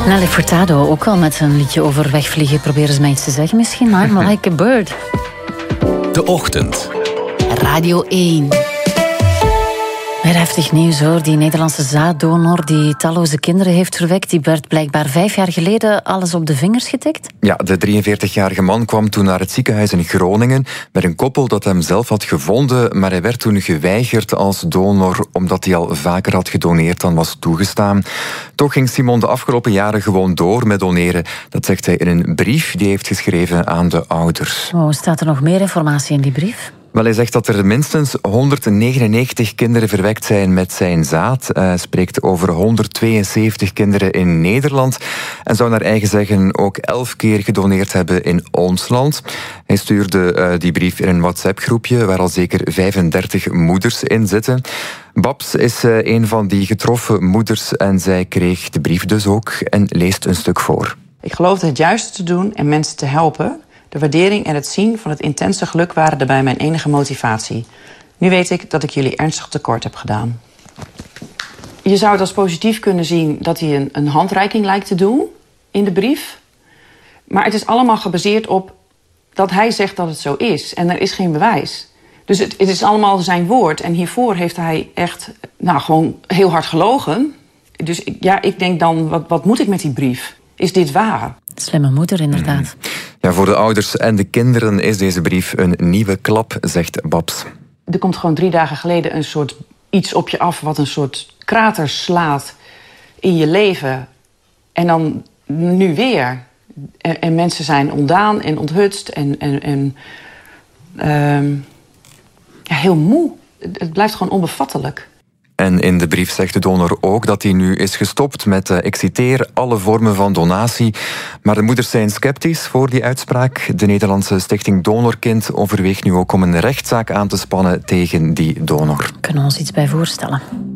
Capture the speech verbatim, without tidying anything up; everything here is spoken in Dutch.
Nelly Furtado ook al met een liedje over wegvliegen. Proberen ze mij iets te zeggen misschien. I'm like a bird. De Ochtend. Radio één. Weer heftig nieuws hoor. Die Nederlandse zaaddonor die talloze kinderen heeft verwekt, die werd blijkbaar vijf jaar geleden alles op de vingers getikt. Ja, de drieënveertigjarige man kwam toen naar het ziekenhuis in Groningen met een koppel dat hem zelf had gevonden, maar hij werd toen geweigerd als donor omdat hij al vaker had gedoneerd dan was toegestaan. Toch ging Simon de afgelopen jaren gewoon door met doneren. Dat zegt hij in een brief die hij heeft geschreven aan de ouders. Oh, staat er nog meer informatie in die brief? Wel, hij zegt dat er minstens honderdnegenennegentig kinderen verwekt zijn met zijn zaad. Hij spreekt over honderdtweeënzeventig kinderen in Nederland en zou naar eigen zeggen ook elf keer gedoneerd hebben in ons land. Hij stuurde uh, die brief in een WhatsApp-groepje waar al zeker vijfendertig moeders in zitten. Babs is uh, een van die getroffen moeders en zij kreeg de brief dus ook en leest een stuk voor. Ik geloofde het juiste te doen en mensen te helpen. De waardering en het zien van het intense geluk waren daarbij mijn enige motivatie. Nu weet ik dat ik jullie ernstig tekort heb gedaan. Je zou het als positief kunnen zien dat hij een, een handreiking lijkt te doen in de brief. Maar het is allemaal gebaseerd op dat hij zegt dat het zo is. En er is geen bewijs. Dus het, het is allemaal zijn woord. En hiervoor heeft hij echt nou, gewoon heel hard gelogen. Dus ja, ik denk dan, wat, wat moet ik met die brief? Is dit waar? Slimme moeder, inderdaad. Ja, voor de ouders en de kinderen is deze brief een nieuwe klap, zegt Babs. Er komt gewoon drie dagen geleden een soort iets op je af wat een soort krater slaat in je leven. En dan nu weer. En, en mensen zijn ontdaan en onthutst en, en, en um, ja, heel moe. Het blijft gewoon onbevattelijk. En in de brief zegt de donor ook dat hij nu is gestopt met, uh, ik citeer, alle vormen van donatie. Maar de moeders zijn sceptisch voor die uitspraak. De Nederlandse stichting Donorkind overweegt nu ook om een rechtszaak aan te spannen tegen die donor. Kunnen we ons iets bij voorstellen?